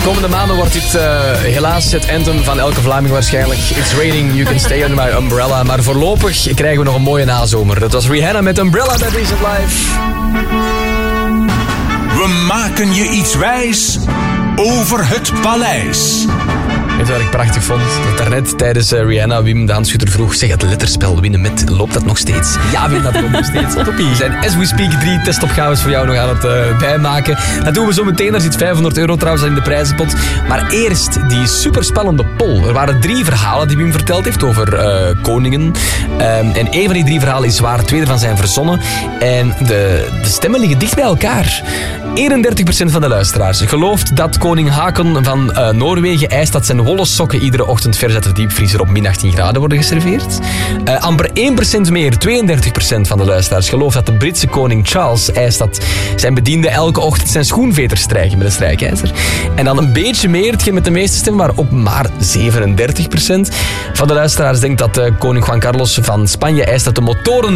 Komende maanden wordt dit helaas het anthem van elke Vlaming waarschijnlijk. It's raining, you can stay under my umbrella. Maar voorlopig krijgen we nog een mooie nazomer. Dat was Rihanna met Umbrella bij Decent Life. We maken je iets wijs over het paleis. Weet je wat ik prachtig vond? Dat daarnet tijdens Rihanna Wim de Handschutter vroeg... Zeg, het letterspel winnen met, loopt dat nog steeds? Ja, Wim, dat loopt nog steeds. Toppie. We zijn as we speak 3 testopgaves voor jou nog aan het bijmaken. Dat doen we zo meteen. Daar zit €500 trouwens in de prijzenpot. Maar eerst die superspannende poll. Er waren 3 verhalen die Wim verteld heeft over koningen. En één van die 3 verhalen is waar. 2 ervan zijn verzonnen. En de stemmen liggen dicht bij elkaar. 31% van de luisteraars gelooft dat koning Haakon van Noorwegen eist dat zijn wollen sokken iedere ochtend vers uit de diepvriezer op min 18 graden worden geserveerd. Amper 1% meer, 32% van de luisteraars gelooft dat de Britse koning Charles eist dat zijn bedienden elke ochtend zijn schoenveters strijken met een strijkijzer. En dan een beetje meer, hetgeen met de meeste stemmen, maar ook maar 37% van de luisteraars denkt dat koning Juan Carlos van Spanje eist dat de motoren